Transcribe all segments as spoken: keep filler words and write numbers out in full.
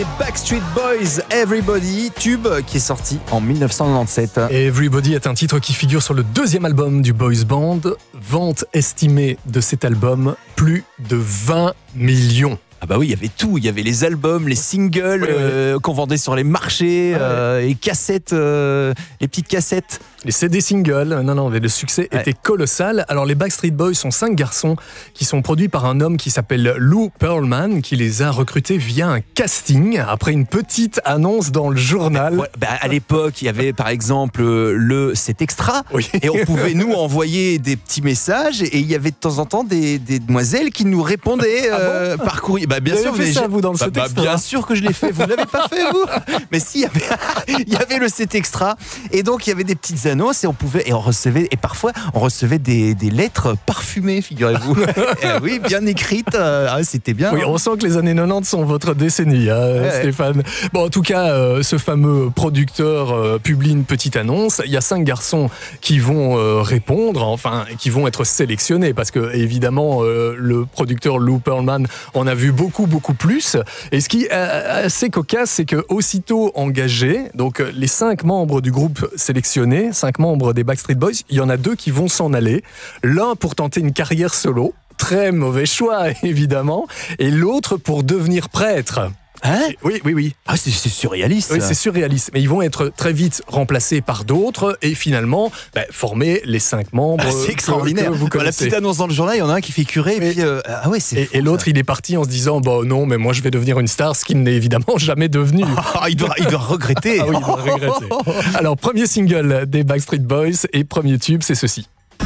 Backstreet Boys, Everybody, tube qui est sorti en dix-neuf cent quatre-vingt-dix-sept. Everybody est un titre qui figure sur le deuxième album du boys band. Vente estimée de cet album, plus de vingt millions. Ah bah oui, il y avait tout, il y avait les albums, les singles, ouais, euh, ouais. qu'on vendait sur les marchés, ouais. euh, les cassettes, euh, les petites cassettes. Les C D singles, non, non, le succès ouais. était colossal. Alors les Backstreet Boys sont cinq garçons qui sont produits par un homme qui s'appelle Lou Pearlman, qui les a recrutés via un casting, après une petite annonce dans le journal. Ouais, bah à l'époque, il y avait par exemple le C'est Extra, oui. et on pouvait nous envoyer des petits messages, et il y avait de temps en temps des, des demoiselles qui nous répondaient ah euh, bon par courrier. Bah bien vous sûr, avez fait ça, vous, dans le bah, C'est bah, Extra. Bien sûr que je l'ai fait, vous ne l'avez pas fait, vous. Mais si, il y avait, il y avait le C'est Extra, et donc il y avait des petites annonces, et on pouvait, et on recevait, et parfois on recevait des, des lettres parfumées, figurez-vous. euh, oui, bien écrites, euh, ah, c'était bien. Oui, hein. On sent que les années quatre-vingt-dix sont votre décennie, hein, ouais. Stéphane. Bon, en tout cas, euh, ce fameux producteur euh, publie une petite annonce. Il y a cinq garçons qui vont euh, répondre, enfin, qui vont être sélectionnés, parce que évidemment, euh, le producteur Lou Pearlman en a vu beaucoup, beaucoup plus. Et ce qui est assez cocasse, c'est que aussitôt engagés, donc les cinq membres du groupe sélectionnés, cinq membres des Backstreet Boys, il y en a deux qui vont s'en aller. L'un pour tenter une carrière solo, très mauvais choix évidemment, et l'autre pour devenir prêtre. Hein ? Oui, oui, oui. Ah, c'est, c'est surréaliste. Oui, c'est surréaliste. Mais ils vont être très vite remplacés par d'autres et finalement bah, former les cinq membres. Ah, c'est extraordinaire. Que, que vous bah, la petite annonce dans le journal, il y en a un qui fait curé. Et, et puis, euh, ah ouais, c'est et, fou, et l'autre, ça. il est parti en se disant bah, non, mais moi je vais devenir une star, ce qu'il n'est évidemment jamais devenu. Ah, il, doit, il doit regretter. Ah oui, il doit regretter. Alors, premier single des Backstreet Boys et premier tube, c'est ceci.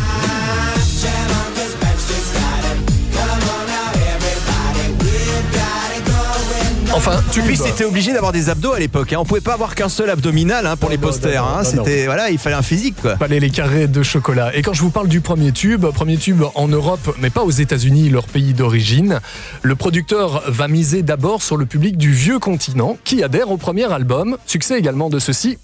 Enfin, tu puis c'était obligé d'avoir des abdos à l'époque. Hein. On pouvait pas avoir qu'un seul abdominal hein, pour non, les posters. Non, non, hein. non, c'était non. Voilà, il fallait un physique quoi. Il fallait les carrés de chocolat. Et quand je vous parle du premier tube, premier tube en Europe, mais pas aux États-Unis, leur pays d'origine, le producteur va miser d'abord sur le public du vieux continent qui adhère au premier album. Succès également de ceci.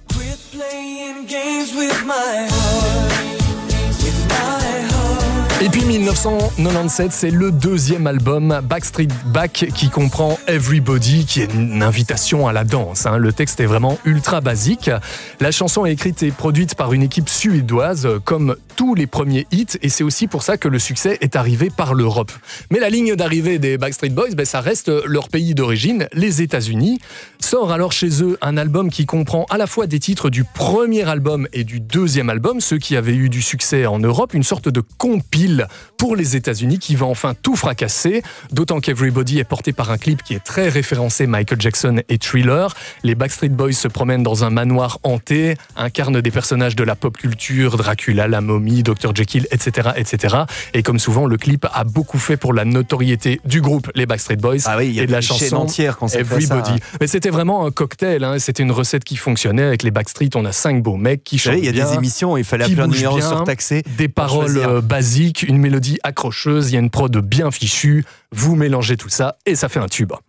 Et puis dix-neuf cent quatre-vingt-dix-sept, c'est le deuxième album Backstreet Back qui comprend Everybody, qui est une invitation à la danse. Hein. Le texte est vraiment ultra basique. La chanson est écrite et produite par une équipe suédoise, comme tous les premiers hits, et c'est aussi pour ça que le succès est arrivé par l'Europe. Mais la ligne d'arrivée des Backstreet Boys, ben, ça reste leur pays d'origine, les États-Unis. Sort alors chez eux un album qui comprend à la fois des titres du premier album et du deuxième album, ceux qui avaient eu du succès en Europe, une sorte de compile pour les États-Unis qui va enfin tout fracasser, d'autant qu'Everybody est porté par un clip qui est très référencé Michael Jackson et Thriller. Les Backstreet Boys se promènent dans un manoir hanté, incarnent des personnages de la pop culture, Dracula, la momie, docteur Jekyll, et cetera, et cetera. Et comme souvent, le clip a beaucoup fait pour la notoriété du groupe les Backstreet Boys ah oui, et de la chanson entière Everybody. Ça. Mais c'était vraiment un cocktail, hein. C'était une recette qui fonctionnait avec les Backstreet. On a cinq beaux mecs qui chantent bien. Il y a des émissions, il fallait appeler un numéro surtaxé, des paroles basiques, une mélodie accrocheuse, il y a une prod bien fichue, vous mélangez tout ça et ça fait un tube.